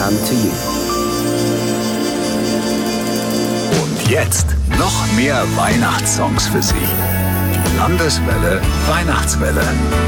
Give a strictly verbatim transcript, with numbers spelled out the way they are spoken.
and to you. Und jetzt noch mehr Weihnachtssongs für Sie. Die Landeswelle Weihnachtswelle.